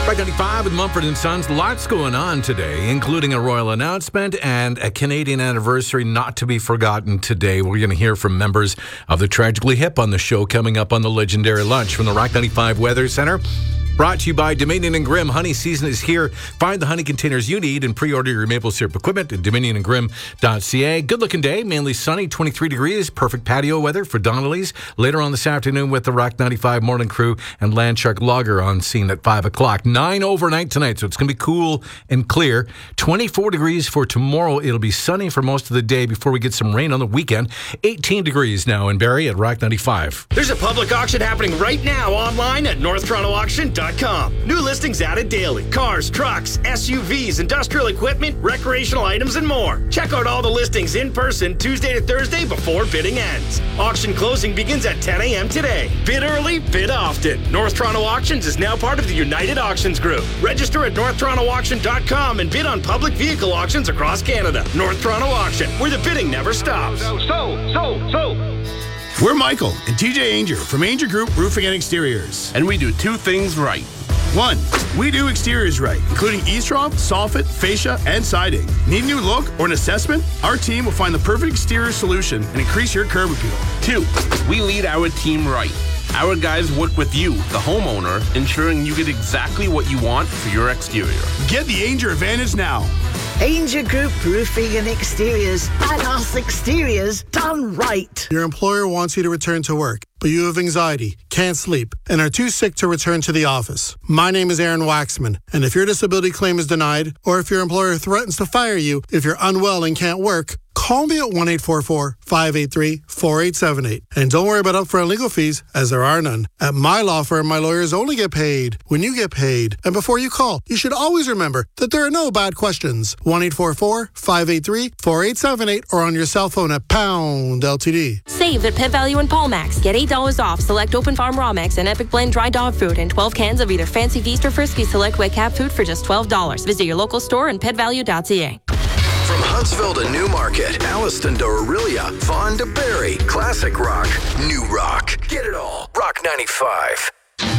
Rock 95 with Mumford & Sons. Lots going on today, including a royal announcement and a Canadian anniversary not to be forgotten today. We're going to hear from members of the Tragically Hip on the show coming up on the legendary lunch from the Rock 95 Weather Center. Brought to you by Dominion and Grimm. Honey season is here. Find the honey containers you need and pre-order your maple syrup equipment at dominionandgrimm.ca. Good looking day, mainly sunny, 23 degrees. Perfect patio weather for Donnelly's. Later on this afternoon with the Rock 95 morning crew and Landshark Lager on scene at 5 o'clock. 9 overnight tonight, so it's going to be cool and clear. 24 degrees for tomorrow. It'll be sunny for most of the day before we get some rain on the weekend. 18 degrees now in Barrie at Rock 95. There's a public auction happening right now online at northtorontoauction.com. New listings added daily. Cars, trucks, SUVs, industrial equipment, recreational items, and more. Check out all the listings in person Tuesday to Thursday before bidding ends. Auction closing begins at 10 a.m. today. Bid early, bid often. North Toronto Auctions is now part of the United Auctions Group. Register at northtorontoauction.com and bid on public vehicle auctions across Canada. North Toronto Auction, where the bidding never stops. We're Michael and TJ Ainger from Ainger Group Roofing and Exteriors. And we do two things right. 1. We do exteriors right, including eavesdrop, soffit, fascia, and siding. Need a new look or an assessment? Our team will find the perfect exterior solution and increase your curb appeal. 2. We lead our team right. Our guys work with you, the homeowner, ensuring you get exactly what you want for your exterior. Get the Ainger advantage now. Ainger Group Roofing and Exteriors. Badass exteriors done right. Your employer wants you to return to work, but you have anxiety, can't sleep, and are too sick to return to the office. My name is Aaron Waxman, and if your disability claim is denied, or if your employer threatens to fire you if you're unwell and can't work, call me at 1-844-583-4878. And don't worry about upfront legal fees, as there are none. At my law firm, my lawyers only get paid when you get paid. And before you call, you should always remember that there are no bad questions. 1-844-583-4878 or on your cell phone at pound LTD. Save at Pet Value and Paulmax. Get $8 off select Open Farm Raw Mix and Epic Blend Dry Dog Food and 12 cans of either Fancy Feast or Frisky Select Wet Cat Food for just $12. Visit your local store and petvalue.ca. From Huntsville to Newmarket, Alliston to Orillia, Vaughan to Barrie, classic rock, new rock. Get it all. Rock 95.